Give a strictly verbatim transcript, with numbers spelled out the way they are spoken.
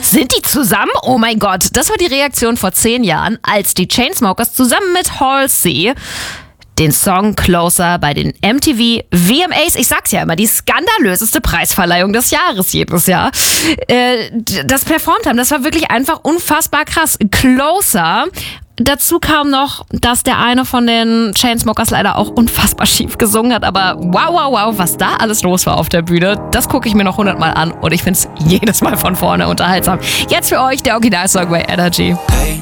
Sind die zusammen? Oh mein Gott, das war die Reaktion vor zehn Jahren, als die Chainsmokers zusammen mit Halsey den Song Closer bei den M T V V M As, ich sag's ja immer, die skandalöseste Preisverleihung des Jahres jedes Jahr, äh, das performt haben. Das war wirklich einfach unfassbar krass. Closer. Dazu kam noch, dass der eine von den Chainsmokers leider auch unfassbar schief gesungen hat. Aber wow, wow, wow, was da alles los war auf der Bühne, das gucke ich mir noch hundertmal an und ich find's jedes Mal von vorne unterhaltsam. Jetzt für euch der Originalsong bei Energy.